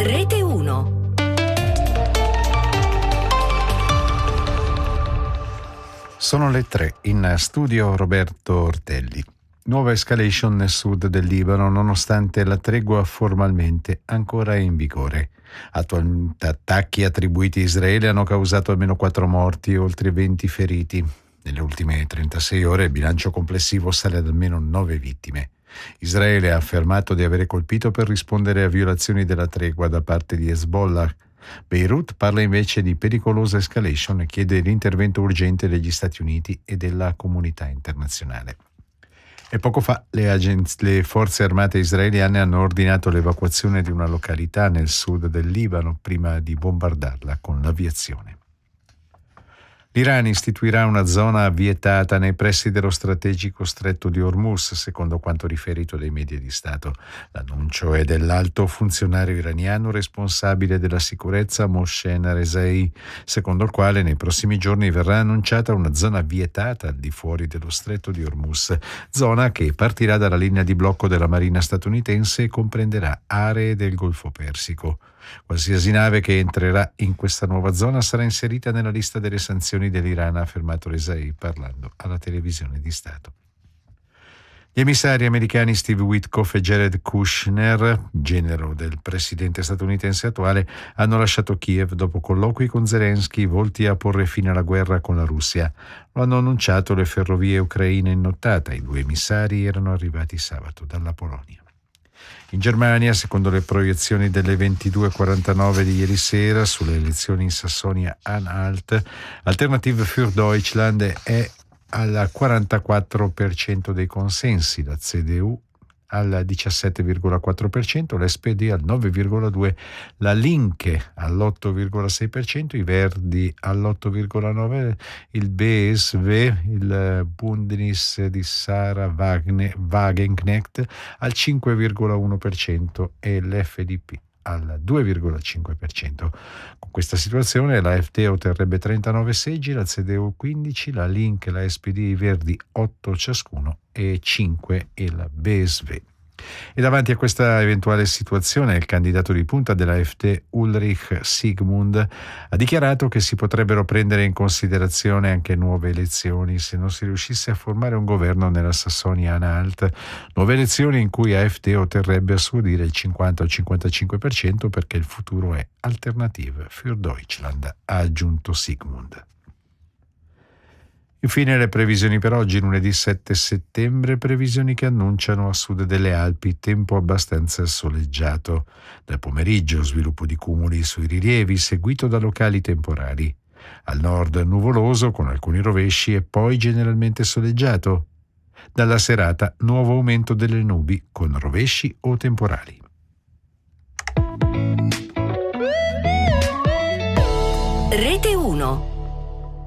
Rete 1. Sono le 3, in studio Roberto Ortelli. Nuova escalation nel sud del Libano nonostante la tregua formalmente ancora in vigore. Attualmente attacchi attribuiti a Israele hanno causato almeno 4 morti e oltre 20 feriti. Nelle ultime 36 ore il bilancio complessivo sale ad almeno 9 vittime. Israele ha affermato di avere colpito per rispondere a violazioni della tregua da parte di Hezbollah. Beirut parla invece di pericolosa escalation e chiede l'intervento urgente degli Stati Uniti e della comunità internazionale. E poco fa le forze armate israeliane hanno ordinato l'evacuazione di una località nel sud del Libano prima di bombardarla con l'aviazione. L'Iran istituirà una zona vietata nei pressi dello strategico stretto di Hormuz, secondo quanto riferito dai media di Stato. L'annuncio è dell'alto funzionario iraniano responsabile della sicurezza Mohsen Rezaei, secondo il quale nei prossimi giorni verrà annunciata una zona vietata al di fuori dello stretto di Hormuz, zona che partirà dalla linea di blocco della Marina statunitense e comprenderà aree del Golfo Persico. Qualsiasi nave che entrerà in questa nuova zona sarà inserita nella lista delle sanzioni dell'Iran, ha affermato Rezaei parlando alla televisione di Stato. Gli emissari americani Steve Witkoff e Jared Kushner, genero del presidente statunitense attuale, hanno lasciato Kiev dopo colloqui con Zelensky volti a porre fine alla guerra con la Russia. Lo hanno annunciato le ferrovie ucraine in nottata. I 2 emissari erano arrivati sabato dalla Polonia. In Germania, secondo le proiezioni delle 22:49 di ieri sera sulle elezioni in Sassonia-Anhalt, Alternative für Deutschland è al 44% dei consensi, la CDU al 17,4%, l'SPD al 9,2%, la Linke all'8,6%, i Verdi all'8,9%, il BSV, il Bündnis di Sarah Wagenknecht al 5,1% e l'FDP al 2,5%. Con questa situazione la AfD otterrebbe 39 seggi, la CDU 15, la Link, la SPD e i Verdi 8 ciascuno e 5 il BSV. E davanti a questa eventuale situazione il candidato di punta dell'AfD Ulrich Sigmund ha dichiarato che si potrebbero prendere in considerazione anche nuove elezioni se non si riuscisse a formare un governo nella Sassonia-Anhalt, nuove elezioni in cui AfD otterrebbe a suo dire il 50 o 55% perché il futuro è Alternative für Deutschland, ha aggiunto Sigmund. Infine le previsioni per oggi, lunedì 7 settembre, previsioni che annunciano a sud delle Alpi tempo abbastanza soleggiato. Dal pomeriggio sviluppo di cumuli sui rilievi seguito da locali temporali. Al nord nuvoloso con alcuni rovesci e poi generalmente soleggiato. Dalla serata nuovo aumento delle nubi con rovesci o temporali.